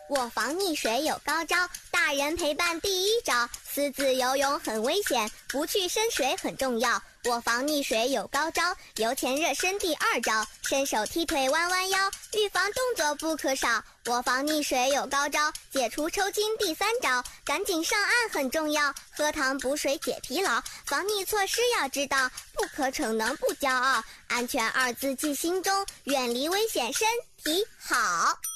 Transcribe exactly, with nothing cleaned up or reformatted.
我防溺水有高招，大人陪伴第一招。私自游泳很危险，不去深水很重要。我防溺水有高招，游前热身第二招，伸手踢腿弯弯腰，预防动作不可少。我防溺水有高招，解除抽筋第三招，赶紧上岸很重要，喝糖补水解疲劳。防溺措施要知道，不可逞能不骄傲，安全二字记心中，远离危险身体好。